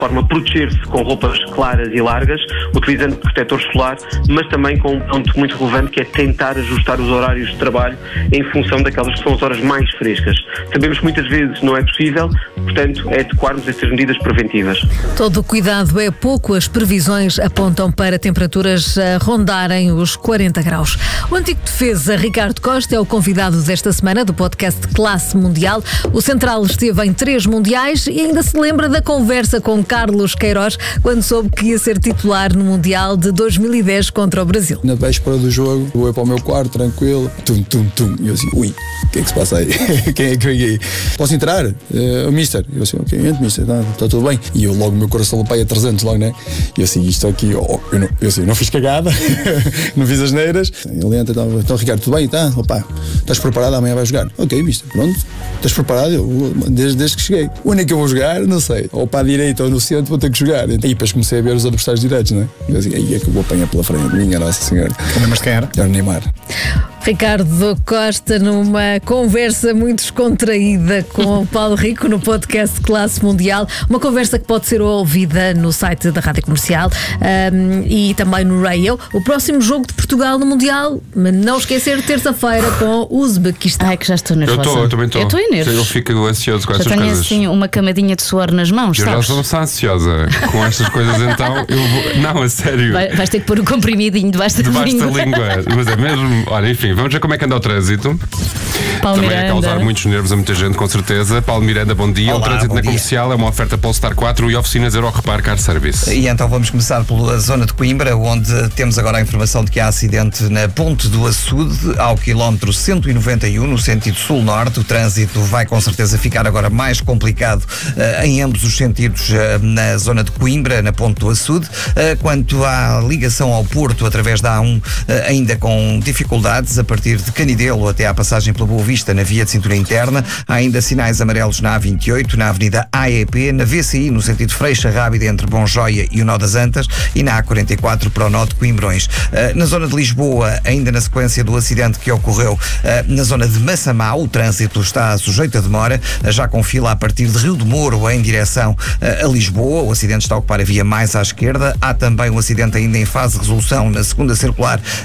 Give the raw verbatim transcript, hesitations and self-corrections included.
forma proteger-se com roupas claras e largas, utilizando protetor solar, mas também com um ponto muito relevante que é tentar ajustar os horários de trabalho em função daquelas que são as horas mais frescas. Sabemos que muitas vezes não é possível, portanto é adequarmos estas medidas preventivas. Todo o cuidado é pouco, as previsões apontam para temperaturas a rondarem os quarenta graus. O antigo defesa Ricardo Costa é o convidado desta semana do podcast Classe Mundial. O central esteve em três mundiais e ainda se lembra da conversa com Carlos Queiroz quando soube que ia ser titular no Mundial de dois mil e dez contra o Brasil. Na véspera do jogo, eu ia para o meu quarto, tranquilo, tum, tum, tum, e eu assim, ui, o que é que se passa aí? Quem é que vem aí? Posso entrar? Uh, o mister. Eu assim, ok, entra, mister, está tá tudo bem. E eu logo, o meu coração pai a trezentos logo, né? E eu assim, isto aqui, oh, eu, não, eu assim, não fiz cagada, não fiz as neiras. Ele entra, então, então Ricardo, tudo bem? Tá? Opa, estás preparado? Amanhã vais jogar. Ok, mister, pronto. Estás preparado? Eu, desde, desde que cheguei. Onde é que eu vou jogar? Não sei. Ou para a direita ou no centro, vou ter que jogar. E depois comecei a ver os adversários diretos, né? Eu assim, aí é que eu vou apanhar pela frente. Minha Nossa Senhora. Lembras de quem era? Era o Neymar. Ricardo Costa numa conversa muito descontraída com o Paulo Rico no podcast Classe Mundial, uma conversa que pode ser ouvida no site da Rádio Comercial um, e também no Radio. O próximo jogo de Portugal no Mundial, mas não esquecer, terça-feira com o Uzbequistão. Ai, que já estou nervosa. Eu estou, eu também estou. Eu estou nervosa. Eu fico ansioso com já estas tenho coisas. assim uma camadinha de suor nas mãos, eu sabes? já sou ansiosa com estas coisas, então eu vou... Não, a sério. Vai, vais ter que pôr o comprimidinho debaixo da Debaixo língua. da língua. Mas é mesmo. Olha, enfim, vamos ver como é que anda o trânsito. Paulo Também Miranda. a causar muitos nervos a muita gente, com certeza. Paulo Miranda, bom dia. Olá, o trânsito bom na dia. Comercial é uma oferta Polestar quatro e oficinas Euro Repar Car Service. E então vamos começar pela zona de Coimbra, onde temos agora a informação de que há acidente na Ponte do Açude, ao quilómetro cento e noventa e um, no sentido sul-norte. O trânsito vai com certeza ficar agora mais complicado uh, em ambos os sentidos uh, na zona de Coimbra, na Ponte do Açude. Uh, quanto à ligação ao Porto, através da A um, uh, ainda com dificuldades, a partir de Canidelo até à passagem pela Boa Vista, na via de cintura interna. Há ainda sinais amarelos na A vinte e oito, na Avenida A E P, na V C I, no sentido Freixa Rábida, entre Bom Joia e o Nó das Antas, e na A quarenta e quatro para o Nó de Coimbrões. Uh, na zona de Lisboa, ainda na sequência do acidente que ocorreu uh, na zona de Massamá, o trânsito está sujeito a demora, uh, já com fila a partir de Rio de Moro em direção uh, a Lisboa. O acidente está a ocupar a via mais à esquerda. Há também um acidente ainda em fase de resolução na segunda circular